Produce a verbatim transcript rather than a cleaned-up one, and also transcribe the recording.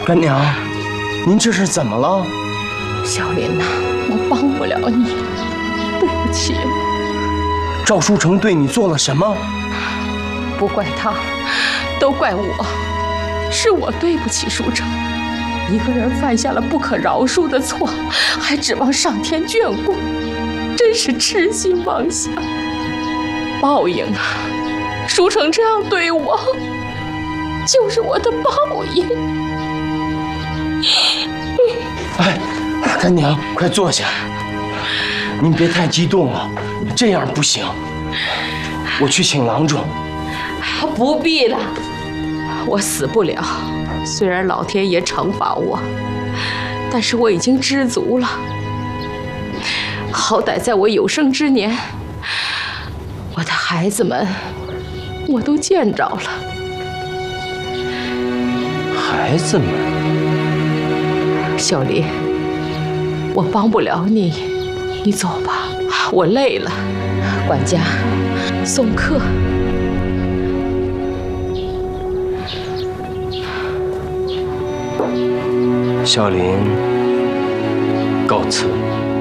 干娘，您这是怎么了？ 小林呐，我帮不了你，对不起了。 赵书成对你做了什么？ 不怪他，都怪我，是我对不起书成。一个人犯下了不可饶恕的错，还指望上天眷顾，真是痴心妄想。报应啊！书成这样对我，就是我的报应。 哎，干娘，快坐下。您别太激动了，这样不行。我去请郎中。 不必了，我死不了。虽然老天爷惩罚我，但是我已经知足了。好歹在我有生之年，我的孩子们我都见着了。 孩子们， 小林，我帮不了你，你走吧，我累了。管家，送客。 小林，告辞。